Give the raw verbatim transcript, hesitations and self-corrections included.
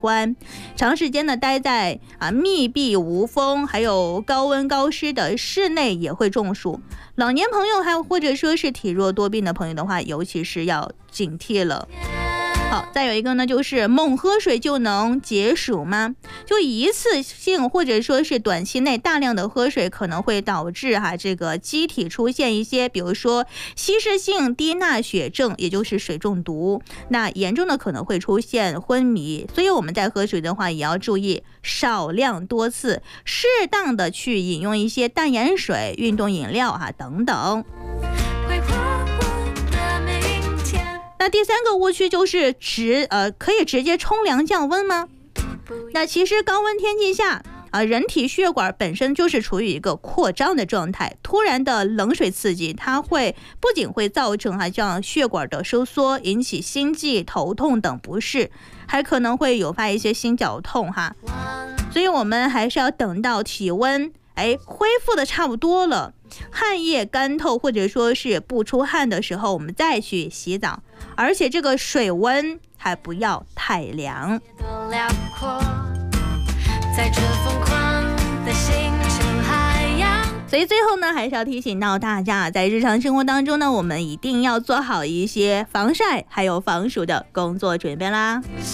关，长时间的待在啊密闭无风还有高温高湿的室内也会中暑。老年朋友还有或者说是体弱多病的朋友的话，尤其是要警惕了。好，再有一个呢，就是猛喝水就能解暑吗？就一次性或者说是短期内大量的喝水，可能会导致哈这个机体出现一些，比如说稀释性低钠血症，也就是水中毒。那严重的可能会出现昏迷，所以我们在喝水的话，也要注意少量多次，适当的去饮用一些淡盐水、运动饮料哈等等。那第三个误区就是直呃可以直接冲凉降温吗？那其实高温天气下啊，人体血管本身就是处于一个扩张的状态，突然的冷水刺激，它会不仅会造成哈这样血管的收缩，引起心悸、头痛等不适，还可能会诱发一些心绞痛哈。所以我们还是要等到体温哎恢复的差不多了，汗液干透或者说是不出汗的时候，我们再去洗澡，而且这个水温还不要太凉。在这疯狂的星辰海洋，所以最后呢，还是要提醒到大家，在日常生活当中呢，我们一定要做好一些防晒还有防暑的工作准备啦。